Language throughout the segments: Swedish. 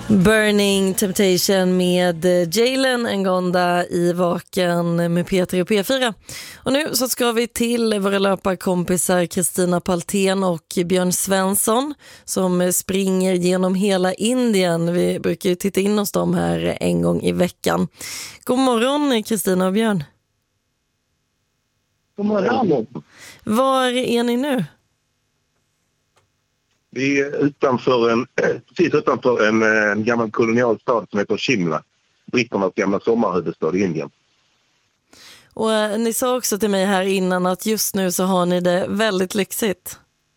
Burning Temptation med Jalen Ngonda i Vaken med Peter och P4. Och nu så ska vi till våra löparkompisar Kristina Paltén och Björn Svensson som springer genom hela Indien. Vi brukar ju titta in hos dem här en gång i veckan. God morgon Kristina och Björn. God morgon. Var är ni nu? Vi är precis utanför en gammal kolonial stad som heter Shimla. Britternas gamla sommarhuvudstad i Indien. Och ni sa också till mig här innan att just nu så har ni det väldigt lyxigt.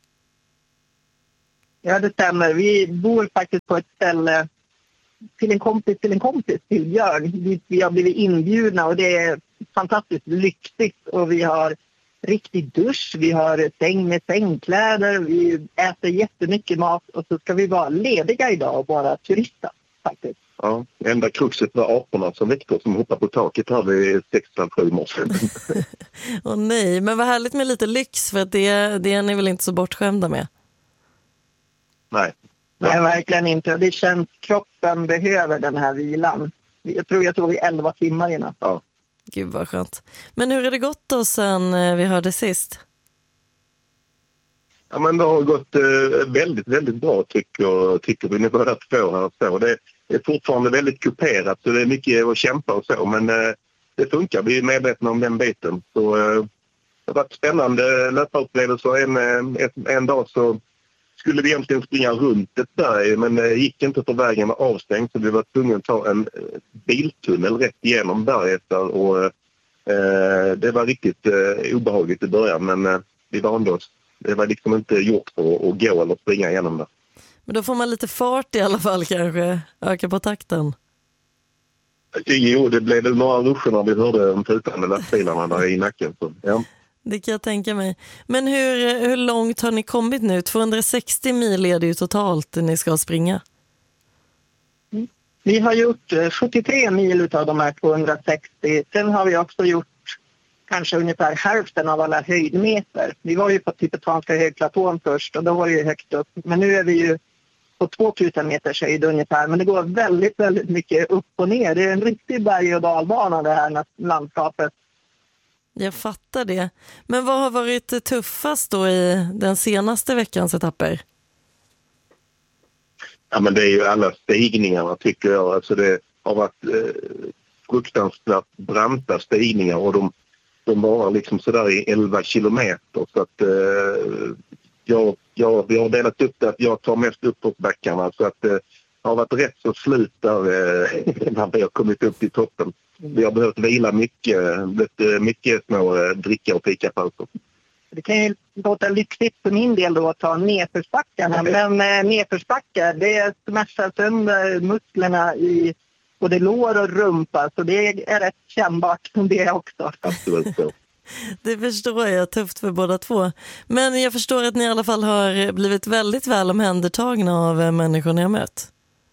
Ja, det stämmer. Vi bor faktiskt på ett ställe till en kompis till Björn. Vi har blivit inbjudna och det är fantastiskt lyxigt och vi har riktig dusch, vi har säng med sängkläder, vi äter jättemycket mat och så ska vi vara lediga idag och bara turista faktiskt. Ja, enda kruxet var aporna som väckte som hoppade på taket här vid 6-7 morse. Åh nej, men vad härligt med lite lyx för att det är ni väl inte så bortskämda med? Nej. Nej, verkligen inte. Det känns kroppen behöver den här vilan. Jag tror jag sov i 11 timmar i natt. Ja. Gud vad skönt. Men hur har det gått då sen vi hörde sist? Ja, men det har gått väldigt, väldigt bra tycker vi. Ni båda två här så. Det är fortfarande väldigt kuperat så det är mycket att kämpa och så. Men det funkar, vi är medvetna om den biten. Så det har varit spännande löparupplevelser. En dag så skulle vi egentligen springa runt ett berg men det gick inte för vägen var avstängd så vi var tvungna att ta en biltunnel rätt igenom berget där och det var riktigt obehagligt i början men vi vande oss. Det var liksom inte gjort för att gå eller springa igenom det. Men då får man lite fart i alla fall kanske, öka på takten. Jo, det blev väl några ruscher när vi hörde de tutande lastbilarna där i nacken. Så, ja. Det kan jag tänka mig. Men hur långt har ni kommit nu? 260 mil är det ju totalt ni ska springa. Vi har gjort 73 mil av de här 260. Sen har vi också gjort kanske ungefär hälften av alla höjdmeter. Vi var ju på tibetanska högplatån först och då var det ju högt upp. Men nu är vi ju på 2000 meters höjd ungefär. Men det går väldigt, väldigt mycket upp och ner. Det är en riktig berg- och dalbana det här landskapet. Jag fattar det. Men vad har varit tuffast då i den senaste veckans etapper? Ja, men det är ju alla stigningarna tycker jag. Alltså det har varit fruktansvärt branta stigningar och de var liksom sådär i 11 kilometer. Så att vi har delat upp det att jag tar mest uppåtbackarna så att det har varit rätt så slut där när vi har kommit upp till toppen. Vi har behövt vila mycket små dricka och fikapauser. Det kan ju låta lyxigt för min del då att ta nedförsbackarna. Men nedförsbackar, det smärtar sönder musklerna i både lår och rumpa. Så det är rätt kännbart det också. Absolut så. Det förstår jag, tufft för båda två. Men jag förstår att ni i alla fall har blivit väldigt väl omhändertagna av människor ni har mött.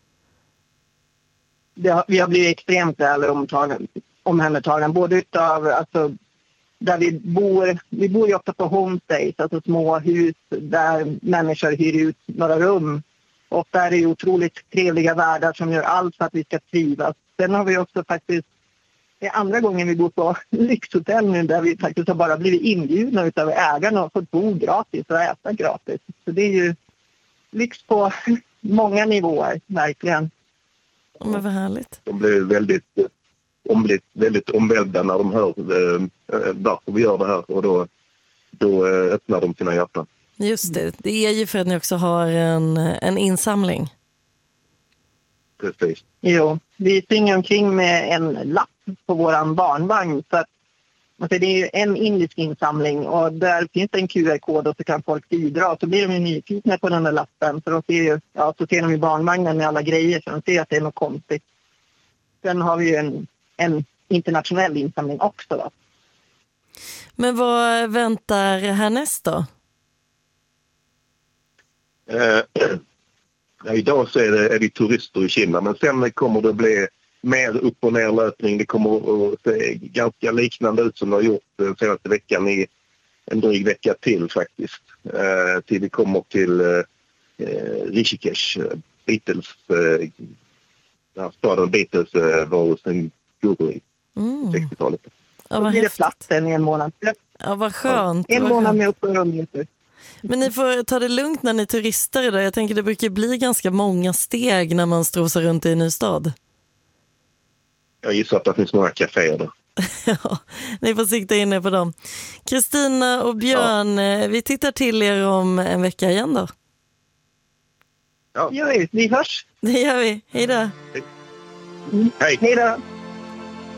Vi har blivit extremt väl omhändertagna. Både utav, alltså, där vi bor ju ofta på homestays, alltså små hus där människor hyr ut några rum. Och där är det otroligt trevliga värdar som gör allt för att vi ska trivas. Sen har vi också faktiskt, det är andra gången vi bor på lyxhotell nu där vi faktiskt har bara blivit inbjudna utav ägarna och fått bo gratis och äta gratis. Så det är ju lyx på många nivåer, verkligen. Men vad härligt. De blir väldigt omvälvda när de hör varför vi gör det här och då öppnar de sina hjärtan. Just det, det är ju för att ni också har en insamling. Precis. Jo, vi springer omkring med en lapp på våran barnvagn så att alltså det är ju en indisk insamling och där finns det en QR-kod och så kan folk bidra. Så blir de ju nyfikna på den där lappen för de ser ju, så ser de i barnvagnen med alla grejer så de ser att det är något konstigt. Sen har vi ju en internationell insamling också då. Men vad väntar härnäst då? Idag så är det turister i Kina men sen kommer det bli mer upp- och nerlöpning. Det kommer att se ganska liknande ut som det har gjort den senaste veckan i en dryg vecka till faktiskt. Till vi kommer till Rishikesh, Beatles när staden Beatles var hos en guru i 60-talet. Ja, Då vad blir det häftigt. platsen i en månad. Ja, vad skönt. En Vad månad skönt. med uppehållningstur. Men ni får ta det lugnt när ni turistar idag. Jag tänker det brukar bli ganska många steg när man strosar runt i en ny stad. Jag gissar att det finns några kaféer där. Ja, ni får sikta in er på dem. Kristina och Björn, vi tittar till er om en vecka igen då. Ja. Vi hörs. Det gör vi. Hej då. Hej! Hej då.